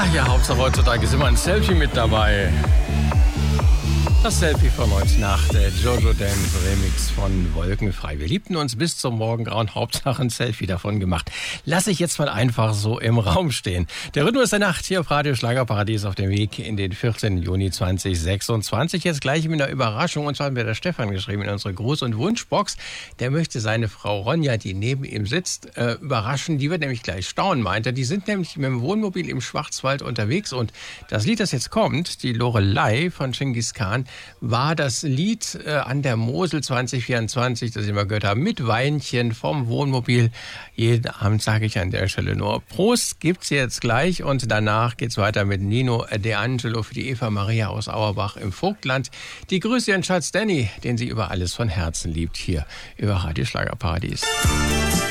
Ach ja, Hauptsache heutzutage ist immer ein Selfie mit dabei. Das Selfie von heute Nacht, der Jojo Dance Remix von Wolkenfrei. Wir liebten uns bis zum Morgengrauen, Hauptsache ein Selfie davon gemacht. Lass ich jetzt mal einfach so im Raum stehen. Der Rhythmus der Nacht hier auf Radio Schlagerparadies auf dem Weg in den 14. Juni 2026. Jetzt gleich mit einer Überraschung. Und zwar hat mir der Stefan geschrieben in unsere Gruß- und Wunschbox. Der möchte seine Frau Ronja, die neben ihm sitzt, überraschen. Die wird nämlich gleich staunen, meint er. Die sind nämlich mit dem Wohnmobil im Schwarzwald unterwegs. Und das Lied, das jetzt kommt, die Lorelei von Genghis Khan, war das Lied an der Mosel 2024, das Sie immer gehört haben, mit Weinchen vom Wohnmobil. Jeden Abend sage ich an der Stelle nur Prost, gibt's jetzt gleich und danach geht's weiter mit Nino D'Angelo für die Eva Maria aus Auerbach im Vogtland. Die grüßt ihren Schatz Danny, den sie über alles von Herzen liebt, hier über Radio Schlagerparadies.